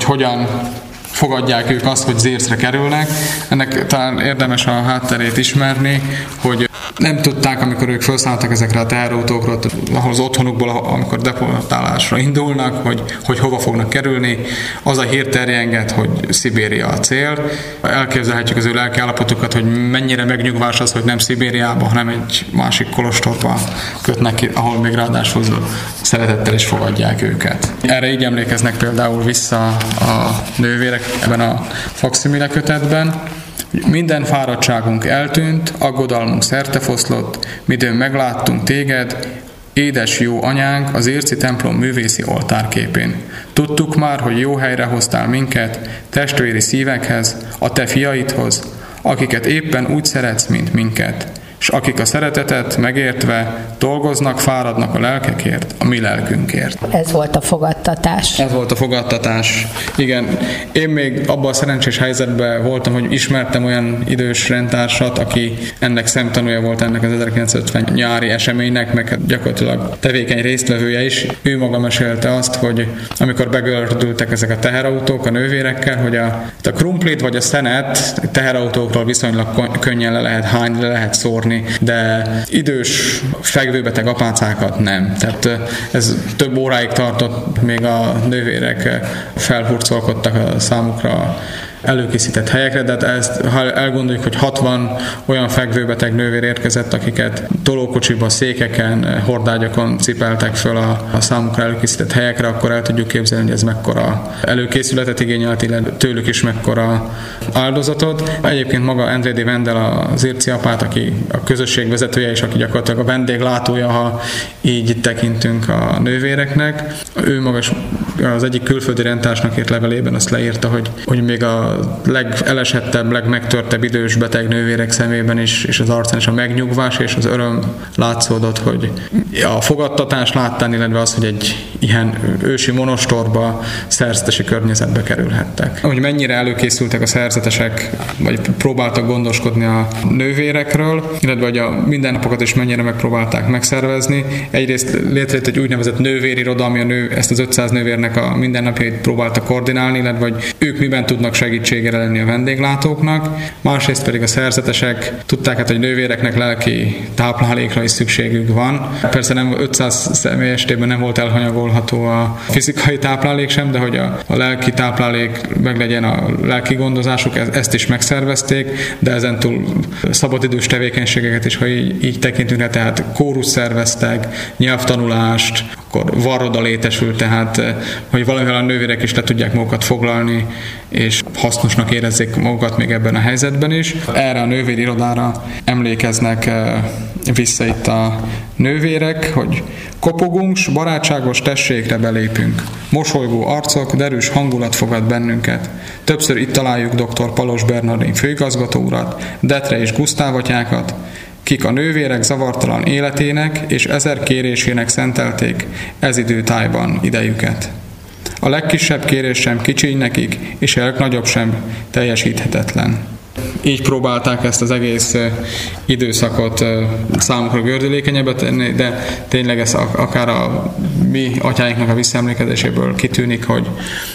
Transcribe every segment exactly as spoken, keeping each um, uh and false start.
hogyan fogadják ők azt, hogy zércre kerülnek. Ennek talán érdemes a hátterét ismerni, hogy nem tudták, amikor ők felszálltak ezekre a teherautókra, ahol az otthonukból, amikor deportálásra indulnak, hogy, hogy hova fognak kerülni. Az a hír terjengett, hogy Szibéria a cél. Elképzelhetjük az ő lelki állapotukat, hogy mennyire megnyugvás az, hogy nem Szibériába, hanem egy másik kolostorba kötnek ki, ahol még ráadásul szeretettel is fogadják őket. Erre így emlékeznek például vissza a nővérek ebben a fakszimile kötetben. Minden fáradtságunk eltűnt, aggodalmunk szertefoszlott, midőn megláttunk téged, édes jó anyánk az érci templom művészi oltárképén. Tudtuk már, hogy jó helyre hoztál minket, testvéri szívekhez, a te fiaidhoz, akiket éppen úgy szeretsz, mint minket, és akik a szeretetet megértve dolgoznak, fáradnak a lelkekért, a mi lelkünkért. Ez volt a fogadtatás. Ez volt a fogadtatás. Igen, én még abban a szerencsés helyzetben voltam, hogy ismertem olyan idős rendtársat, aki ennek szemtanúja volt ennek az ezerkilencszázötven nyári eseménynek, meg gyakorlatilag tevékeny résztvevője is. Ő maga mesélte azt, hogy amikor begördültek ezek a teherautók a nővérekkel, hogy a, a krumplit vagy a szenet teherautókról viszonylag könnyen le lehet hányni, le lehet szórni, de idős, fekvőbeteg apácákat nem. Tehát ez több óráig tartott, még a nővérek felhurcolkodtak a számukra előkészített helyekre, de ezt, ha elgondoljuk, hogy hatvan olyan fekvőbeteg nővér érkezett, akiket tolókocsiba, székeken, hordágyakon cipeltek föl a, a számukra előkészített helyekre, akkor el tudjuk képzelni, hogy ez mekkora előkészületet igényelt, illetve tőlük is mekkora áldozatot. Egyébként maga André de Vendel, az érci apát, aki a közösség vezetője és aki gyakorlatilag a vendéglátója, ha így tekintünk a nővéreknek. Ő maga az egyik külföldi rendtársnak írt levelében azt leírta, hogy, hogy még a legelesettebb, legmegtörtebb idős beteg nővérek szemében is, és az arcán is a megnyugvás és az öröm látszódott, hogy a fogadtatás láttán, illetve az, hogy egy ilyen ősi monostorba, szerzetesi környezetbe kerülhettek. Hogy mennyire előkészültek a szerzetesek, vagy próbáltak gondoskodni a nővérekről, illetve hogy a mindennapokat is mennyire megpróbálták megszervezni. Egyrészt létrejött egy úgynevezett nővériroda, ami a nő, ezt az ötszáz nővérnek a mindennapjait próbálta koordinálni, illetve hogy ők miben tudnak segítségére lenni a vendéglátóknak. Másrészt pedig a szerzetesek tudták, hát, hogy nővéreknek lelki táplálékra is szükségük van. Persze nem ötszáz személy estében nem volt elhanyagolható a fizikai táplálék sem, de hogy a, a lelki táplálék meglegyen, a lelki gondozásuk, ezt is megszervezték, de ezentúl szabadidős tevékenységeket is, ha így, így tekintünk, tehát kórus szerveztek, nyelvtanulást, akkor varroda létesült, tehát hogy valamivel a nővérek is le tudják magukat foglalni, és hasznosnak érezzék magukat még ebben a helyzetben is. Erre a nővérirodára emlékeznek vissza itt a nővérek, hogy kopogunk, s barátságos tességre belépünk. Mosolygó arcok, derűs hangulat fogad bennünket. Többször itt találjuk dr. Palos Bernardin főigazgató urat, Detre és Gusztáv atyákat, kik a nővérek zavartalan életének és ezer kérésének szentelték ez időtájban idejüket. A legkisebb kérés sem kicsiny nekik, és a legnagyobb sem teljesíthetetlen. Így próbálták ezt az egész időszakot számukra gördülékenyebbé tenni, de tényleg ez akár a mi atyáinknak a visszaemlékezéséből kitűnik, hogy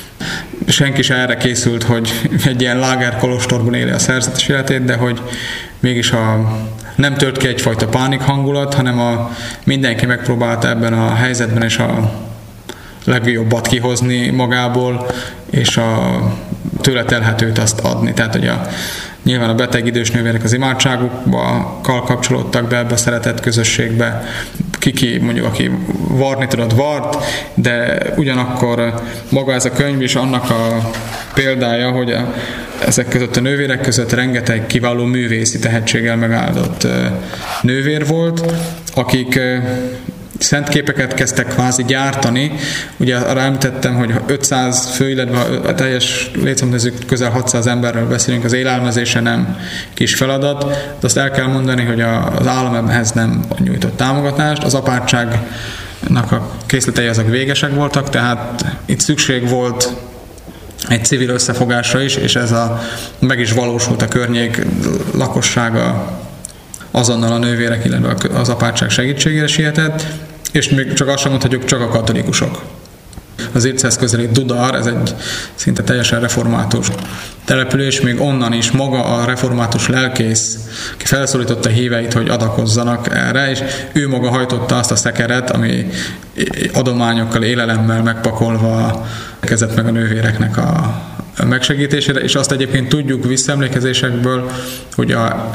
senki sem erre készült, hogy egy ilyen lágerkolostorban éli a szerzetes életét, de hogy mégis a, nem tört ki egyfajta pánik hangulat, hanem a, mindenki megpróbálta ebben a helyzetben is a legjobbat kihozni magából, és a tőle telhetőt azt adni. Tehát, hogy a, nyilván a beteg idős nővérek az imádságukkal kapcsolódtak be ebbe a szeretett közösségbe, kiki mondjuk, aki varni tudott, vart, de ugyanakkor maga ez a könyv is annak a példája, hogy a, ezek között a nővérek között rengeteg kiváló művészi tehetséggel megáldott nővér volt, akik szentképeket kezdtek kvázi gyártani. Ugye arra említettem, hogy ötszáz fő, illetve a teljes létszámot közel hatszáz emberről beszélünk, az élelmezése nem kis feladat, de azt el kell mondani, hogy az állam ehhez nem nyújtott támogatást, az apátságnak a készletei azok végesek voltak, tehát itt szükség volt egy civil összefogásra is, és ez a, meg is valósult a környék lakossága azonnal a nővérek, illetve az apátság segítségére sietett, és még csak azt sem mondhatjuk, csak a katolikusok. Az Ircesz közeli Dudar, ez egy szinte teljesen református település, még onnan is maga a református lelkész, aki felszólította híveit, hogy adakozzanak erre, és ő maga hajtotta azt a szekeret, ami adományokkal, élelemmel megpakolva kezett meg a nővéreknek a megsegítésére, és azt egyébként tudjuk visszaemlékezésekből, hogy a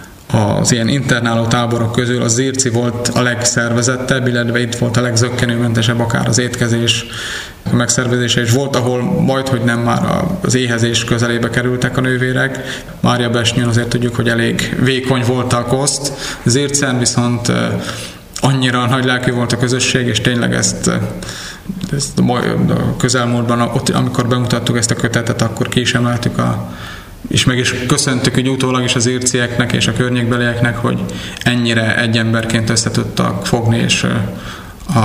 az ilyen internáló táborok közül az Zirci volt a legszervezettebb, illetve itt volt a legzökkenőmentesebb akár az étkezés megszervezése, és volt, ahol majdhogy nem már az éhezés közelébe kerültek a nővérek. Máriabesnyőn azért tudjuk, hogy elég vékony volt a koszt. Zircen viszont annyira nagy lelkű volt a közösség, és tényleg ezt, ezt a közelmúltban, ott, amikor bemutattuk ezt a kötetet, akkor ki is emeltük a és meg is köszöntük így utólag is az ircieknek és a környékbelieknek, hogy ennyire egy emberként össze tudtak fogni, és a,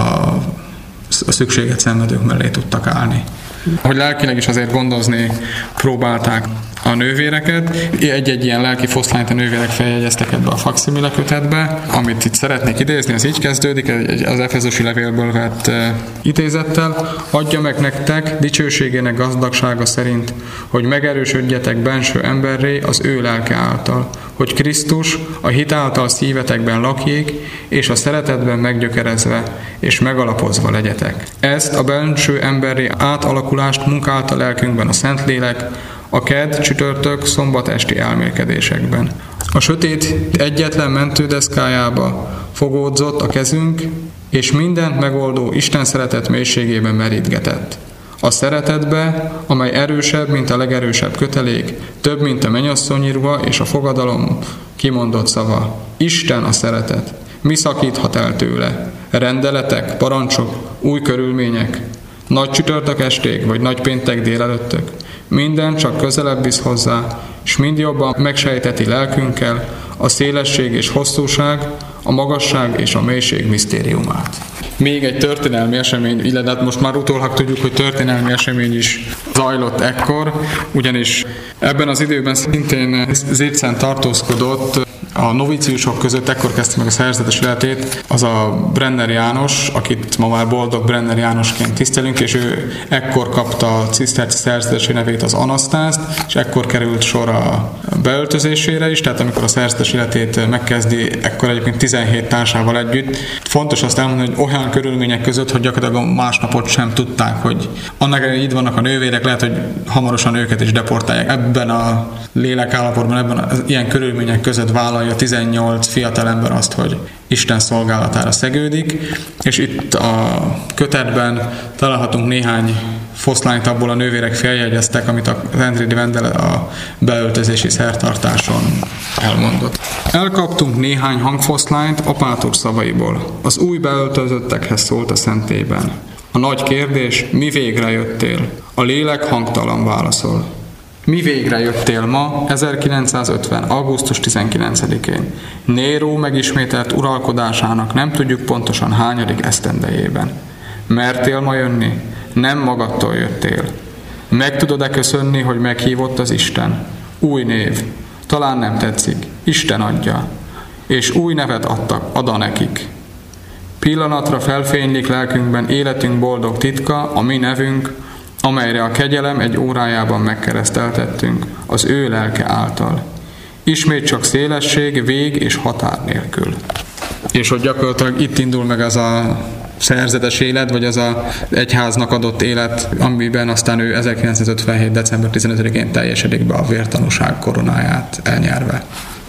a szükséget szenvedők mellé tudtak állni. Hogy lelkileg is azért gondozni próbálták a nővéreket. Egy-egy ilyen lelki foszlányt a nővérek feljegyeztek ebbe a fakszimile kötetbe. Amit itt szeretnék idézni, az így kezdődik, az Efezusi levélből vett idézettel. Adja meg nektek dicsőségének gazdagsága szerint, hogy megerősödjetek benső emberré az ő lelke által, hogy Krisztus a hit által szívetekben lakjék, és a szeretetben meggyökerezve és megalapozva legyetek. Ezt a benső emberré átalakulást munkálta lelkünkben a Szentlélek, a kedd, csütörtök, szombat esti elmélkedésekben. A sötét egyetlen mentődeszkájába fogódzott a kezünk, és mindent megoldó Isten szeretet mélységében merítgetett. A szeretetbe, amely erősebb, mint a legerősebb kötelék, több, mint a mennyasszonyi ruha és a fogadalom kimondott szava. Isten a szeretet. Mi szakíthat el tőle? Rendeletek, parancsok, új körülmények, nagy csütörtök esték, vagy nagy péntek délelőttök? Minden csak közelebb visz hozzá, és mind jobban megsejteti lelkünkkel a szélesség és hosszúság, a magasság és a mélység misztériumát. Még egy történelmi esemény, illetve most már utólag tudjuk, hogy történelmi esemény is zajlott ekkor, ugyanis ebben az időben szintén Zircen tartózkodott a noviciusok között, ekkor kezdte meg a szerzetes életét, az a Brenner János, akit ma már boldog Brenner Jánosként tisztelünk, és ő ekkor kapta a ciszterci szerzetesi nevét, az Anasztászt, és ekkor került sor a beöltözésére is, tehát amikor a szerzetes életét megkezdi, ekkor egyébként tizenhét társával együtt. Fontos azt elmondani, hogy olyan körülmények között, hogy gyakorlatilag másnapot sem tudták, hogy annak ellenére itt vannak a nővérek, lehet, hogy hamarosan őket is deportálják. Ebben a lélekállapotban, ebben az ilyen körülmények között vállalja tizennyolc fiatal ember azt, hogy Isten szolgálatára szegődik, és itt a kötetben találhatunk néhány foszlányt abból a nővérek feljegyeztek, amit az Endridi Vendel a beöltözési szertartáson elmondott. Elkaptunk néhány hangfoszlányt apátor szavaiból. Az új beöltözöttekhez szólt a szentében. A nagy kérdés, mi végre jöttél? A lélek hangtalan válaszol. Mi végre jöttél ma, ezerkilencszázötven. augusztus tizenkilencedikén? Néró megismételt uralkodásának nem tudjuk pontosan hányadik esztendejében. Mertél ma jönni? Nem magadtól jöttél. Meg tudod-e köszönni, hogy meghívott az Isten? Új név. Talán nem tetszik. Isten adja. És új nevet adtak, ad nekik. Pillanatra felfénylik lelkünkben életünk boldog titka, a mi nevünk, amelyre a kegyelem egy órájában megkereszteltettünk, az ő lelke által. Ismét csak szélesség, vég és határ nélkül. És hogy gyakorlatilag itt indul meg az a szerzetes élet, vagy az a egyháznak adott élet, amiben aztán ő ezerkilencszázötvenhét. december tizenötödikén teljesedik be a vértanúság koronáját elnyerve.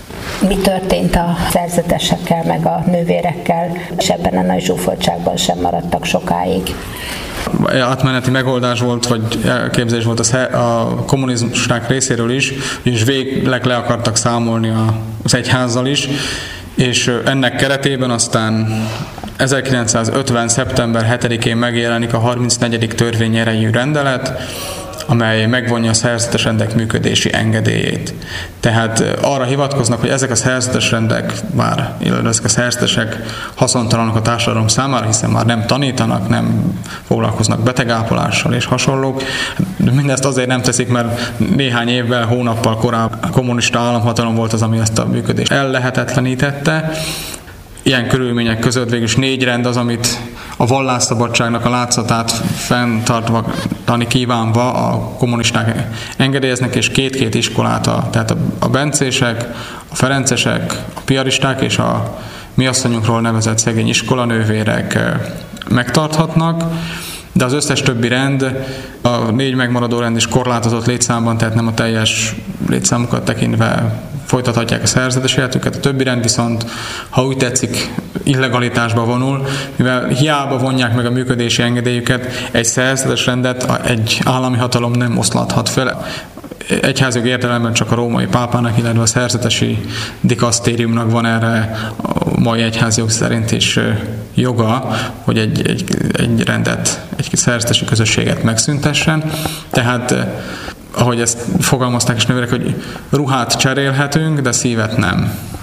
Mi történt a szerzetesekkel, meg a nővérekkel, és ebben a nagy zsúfoltságban sem maradtak sokáig? Átmeneti megoldás volt, vagy elképzelés volt a kommunizmusták részéről is, és végleg le akartak számolni az egyházzal is, és ennek keretében aztán ezerkilencszázötven. szeptember hetedikén megjelenik a harmincnegyedik törvény erejű rendelet, amely megvonja a szerzetes rendek működési engedélyét. Tehát arra hivatkoznak, hogy ezek a szerzetes rendek már, illetve ezek a szerzetesek haszontalanok a társadalom számára, hiszen már nem tanítanak, nem foglalkoznak betegápolással és hasonlók. Mindezt azért nem teszik, mert néhány évvel, hónappal korábban a kommunista államhatalom volt az, ami ezt a működést ellehetetlenítette. Ilyen körülmények között végül is négy rend az, amit a vallásszabadságnak a látszatát fenntartva tani kívánva a kommunisták engedélyeznek, és két-két iskolát, a, tehát a, a bencések, a ferencesek, a piaristák és a mi asszonyunkról nevezett szegény iskolanővérek megtarthatnak, de az összes többi rend, a négy megmaradó rend is korlátozott létszámban, tehát nem a teljes létszámukat tekintve folytathatják a szerzetes életüket, a többi rend viszont, ha úgy tetszik, illegalitásba vonul, mivel hiába vonják meg a működési engedélyüket, egy szerzetes rendet egy állami hatalom nem oszlathat fel. Egyházjogi értelemben csak a római pápának, illetve a szerzetesi dikasztériumnak van erre a mai egyházjog szerint is joga, hogy egy, egy, egy rendet, egy szerzetesi közösséget megszüntessen. Tehát, ahogy ezt fogalmazták is nővérek, hogy ruhát cserélhetünk, de szívet nem.